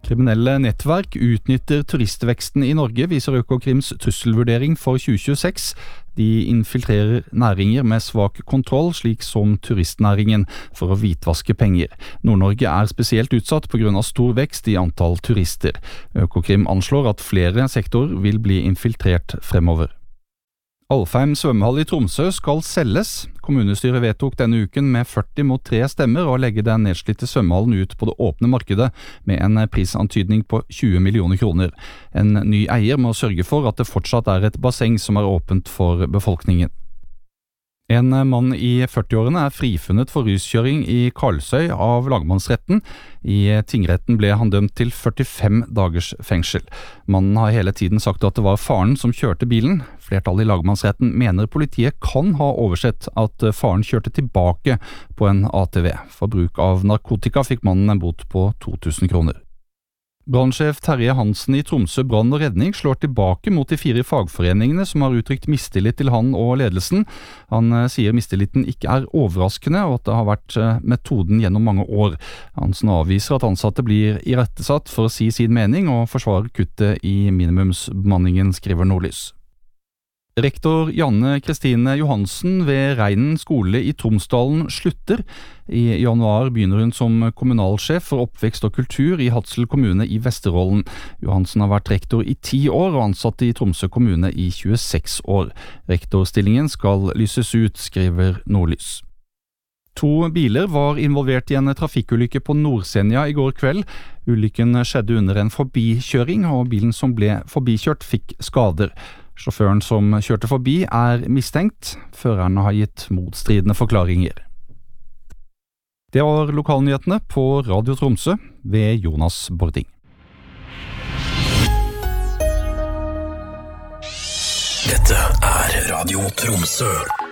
Kriminelle nettverk utnytter turistveksten i Norge, viser Økokrims trusselvurdering for 2026. De infiltrerer næringer med svak kontroll, slik som turistnæringen, for å hvitvaske penger. Nord-Norge er spesielt utsatt på grunn av stor vekst i antall turister. Økokrim anslår at flere sektorer vil bli infiltrert fremover. Alfheim svømmehall i Tromsø skal selges. Kommunestyret vedtok denne uken med 40 mot 3 stemmer å legge den nedslitte svømmehallen ut på det åpne markedet med en prisantydning på 20 millioner kroner. En ny eier må sørge for at det fortsatt er et basseng som er åpent for befolkningen. En mann i 40-årene er frifunnet for ruskjøring i Karlsøy av lagmannsretten. I tingretten ble han dømt til 45 dagers fengsel. Mannen har hele tiden sagt at det var faren som kjørte bilen. Flertallet i lagmannsretten mener politiet kan ha oversett at faren kjørte tilbake på en ATV. For bruk av narkotika fikk mannen en bot på 2000 kroner. Brannsjef Terje Hansen i Tromsø brann og redning slår tilbake mot de 4 fagforeningene som har uttrykt mistillit til han og ledelsen. Han sier mistilliten ikke er overraskende, og at det har vært metoden gjennom mange år. Hansen avviser at ansatte blir irettesatt for å si sin mening og forsvarer kuttet i minimumsbemanningen, skriver Nordlys. Rektor Janne Kristine Johansen ved Reinen skole i Tromsdalen slutter. I januar begynner hun som kommunalsjef for oppvekst og kultur i Hadsel kommune i Vesterålen. Johansen har vært rektor i 10 år og ansatt i Tromsø kommune i 26 år. Rektorstillingen skal lyses ut, skriver Nordlys. 2 biler var involvert i en trafikkulykke på Nordsenja i går kveld. Ulykken skjedde under en forbikjøring, og bilen som ble forbikjørt fikk skader. Sjåføren som kjørte forbi er mistenkt. Føreren har gitt motstridende forklaringer. Det var lokalnyhetene på Radio Tromsø ved Jonas Bording. Dette er Radio Tromsø.